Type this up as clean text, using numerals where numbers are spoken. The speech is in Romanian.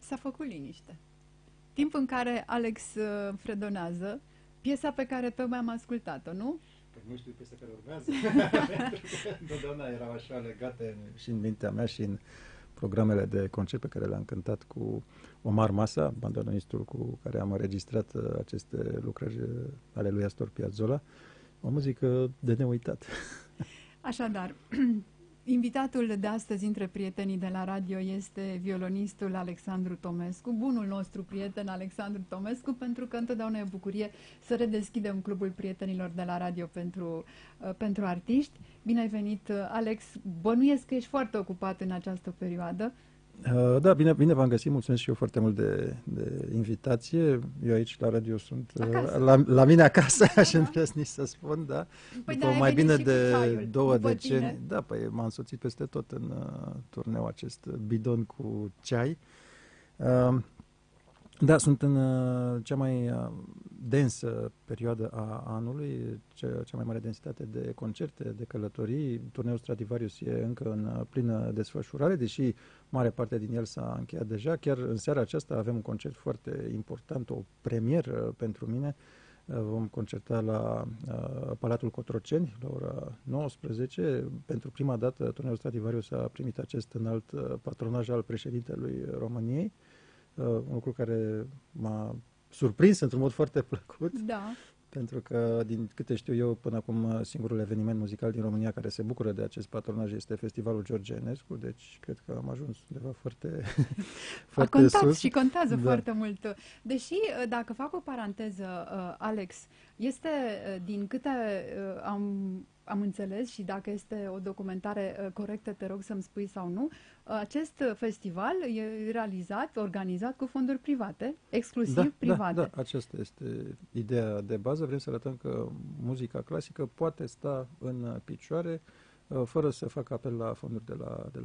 S-a făcut liniște. Timp în care Alex fredonează piesa pe care tocmai am ascultat-o, nu? Păi nu știu piesa care urmează, pentru că întotdeauna erau așa legate și în mintea mea și în programele de concert pe care le-am cântat cu Omar Masa, bandoneonistul cu care am înregistrat aceste lucrări ale lui Astor Piazzolla. O muzică de neuitat. Așadar, invitatul de astăzi între prietenii de la radio este violonistul Alexandru Tomescu, bunul nostru prieten Alexandru Tomescu, pentru că întotdeauna e o bucurie să redeschidem Clubul Prietenilor de la radio pentru artiști. Bine ai venit, Alex! Bănuiesc că ești foarte ocupat în această perioadă. Da, bine v-am găsit, mulțumesc și eu foarte mult de invitație. Eu aici la radio sunt la mine acasă, aș îndrăzni să spun, da. Păi după mai bine de 2 decenii, da, păi m-am însoțit peste tot în turneu acest bidon cu ceai. Da, sunt în cea mai densă perioadă a anului, cea mai mare densitate de concerte, de călătorii. Turneul Stradivarius e încă în plină desfășurare, deși mare parte din el s-a încheiat deja. Chiar în seara aceasta avem un concert foarte important, o premieră pentru mine. Vom concerta la Palatul Cotroceni la ora 19. Pentru prima dată turneul Stradivarius a primit acest înalt patronaj al președintelui României. Un lucru care m-a surprins într-un mod foarte plăcut, da. Pentru că, din câte știu eu, până acum singurul eveniment muzical din România care se bucură de acest patronaj este Festivalul George Enescu, deci cred că am ajuns undeva foarte, foarte a contat sus. Și contează da. foarte mult. Deși, dacă fac o paranteză, Alex, este, din câte am înțeles și dacă este o documentare corectă, te rog să-mi spui sau nu, acest festival e realizat, organizat cu fonduri private, exclusiv private. Da, aceasta este ideea de bază. Vrem să arătăm că muzica clasică poate sta în picioare fără să facă apel la fonduri de la